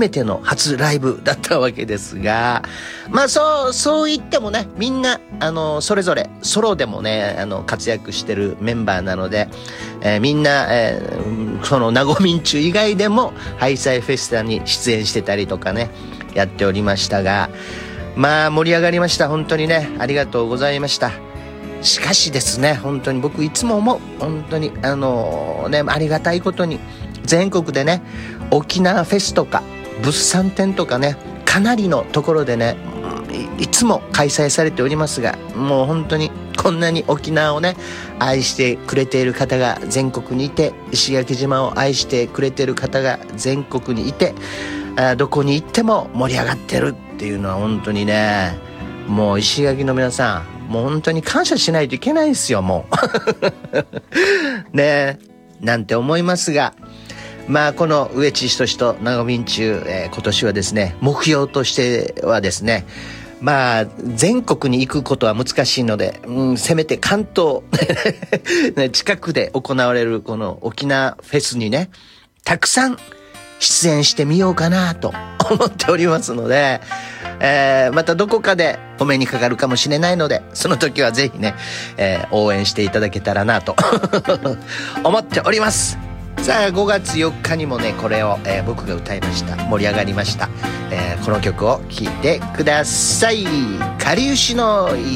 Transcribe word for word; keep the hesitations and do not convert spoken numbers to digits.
めての初ライブだったわけですが、まあそうそう言ってもね、みんなあのそれぞれソロでもねあの活躍してるメンバーなので、えー、みんな、えー、そのなごみんちゅ以外でもハイサイフェスタに出演してたりとかねやっておりましたが、まあ盛り上がりました。本当にねありがとうございました。しかしですね、本当に僕いつも思う、本当にあのー、ねありがたいことに全国でね沖縄フェスとか物産展とかねかなりのところでね い, いつも開催されておりますが、もう本当にこんなに沖縄をね愛してくれている方が全国にいて、石垣島を愛してくれている方が全国にいて、あどこに行っても盛り上がってるっていうのは本当にね、もう石垣の皆さんもう本当に感謝しないといけないですよもうねえなんて思いますが、まあこの上地仁となごみんちゅう、えー、今年はですね目標としてはですね、まあ全国に行くことは難しいので、うん、せめて関東近くで行われるこの沖縄フェスにねたくさん出演してみようかなと思っておりますので、えー、またどこかでお目にかかるかもしれないので、その時はぜひね、えー、応援していただけたらなと思っております。さあごがつよっかにもねこれを、えー、僕が歌いました。盛り上がりました、えー、この曲を聴いてください。かりゆしの